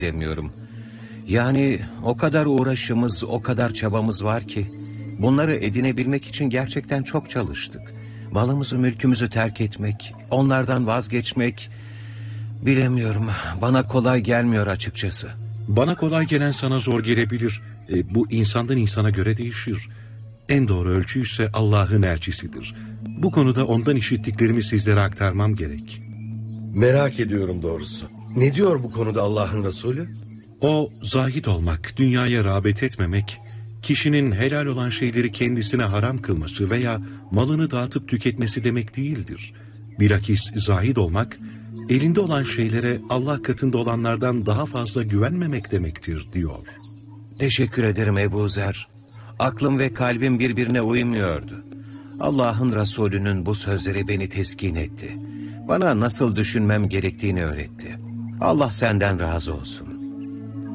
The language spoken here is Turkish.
edemiyorum. Yani o kadar uğraşımız, o kadar çabamız var ki bunları edinebilmek için gerçekten çok çalıştık. Malımızı, mülkümüzü terk etmek, onlardan vazgeçmek, bilemiyorum. Bana kolay gelmiyor açıkçası. Bana kolay gelen sana zor gelebilir. Bu insandan insana göre değişir. En doğru ölçü ise Allah'ın elçisidir. Bu konuda ondan işittiklerimi sizlere aktarmam gerek. Merak ediyorum doğrusu. Ne diyor bu konuda Allah'ın Resulü? O, zahid olmak, dünyaya rağbet etmemek, kişinin helal olan şeyleri kendisine haram kılması veya malını dağıtıp tüketmesi demek değildir. Bilakis zahid olmak, elinde olan şeylere Allah katında olanlardan daha fazla güvenmemek demektir diyor. Teşekkür ederim Ebu Zer. Aklım ve kalbim birbirine uymuyordu. Allah'ın Resulü'nün bu sözleri beni teskin etti. Bana nasıl düşünmem gerektiğini öğretti. Allah senden razı olsun.